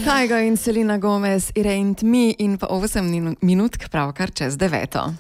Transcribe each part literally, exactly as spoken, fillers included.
Kajgo in Selena Gomez, It Ain't Me in pa osem minutk pravkar čez deveto.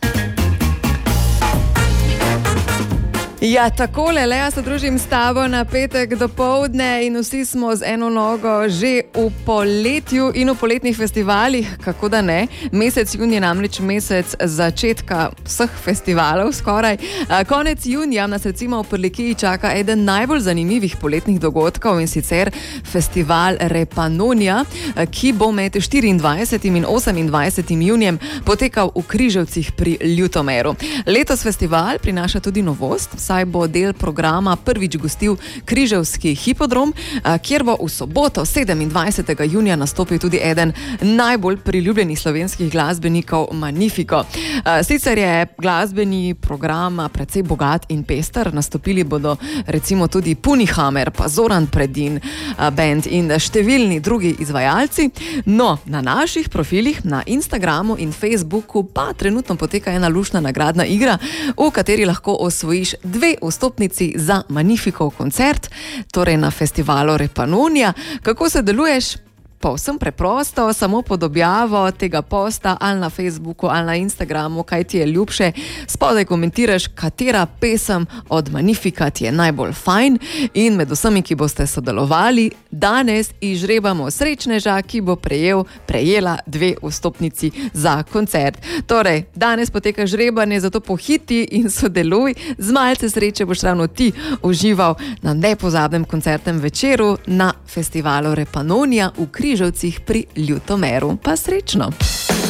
Ja, takole, le jaz se družim s tabo na petek do povdne in vsi smo z eno nogo že v poletju in v poletnih festivalih, kako da ne. Mesec junija je namreč mesec začetka vseh festivalov skoraj. Konec junija nas recimo v Prlekiji čaka eden najbolj zanimivih poletnih dogodkov in sicer festival Repanonija, ki bo med štiriindvajsetim in osemindvajsetim junijem potekal v Križevcih pri Ljutomeru. Letos festival prinaša tudi novost, saj bo del programa prvič gostil Križevski hipodrom, kjer bo v soboto sedemindvajsetega junija nastopil tudi eden najbolj priljubljenih slovenskih glasbenikov Magnifico. Sicer je glasbeni program precej bogat in pester, nastopili bodo recimo tudi Punihammer, pa Zoran Predin band in številni drugi izvajalci. No, na naših profilih na Instagramu in Facebooku pa trenutno poteka ena luštna nagradna igra, v kateri lahko osvojiš dve vstopnici za Magnificov koncert, torej na festivalu Repanonija. Kako se deluješ? Povsem preprosto, samo pod objavo tega posta ali na Facebooku ali na Instagramu, kaj ti je ljubše, spodaj komentiraš, katera pesem od Magnifica ti je najbolj fajn in med vsemi, ki boste sodelovali, danes izžrebamo srečneža, ki bo prejel, prejela dve vstopnici za koncert. Torej, danes poteka žrebanje, zato pohiti in sodeluj. Z malce sreče boš ravno ti užival na nepozabnem koncertnem večeru na festivalu Repanonija v Križevcih pri Ljutomeru. Pa srečno!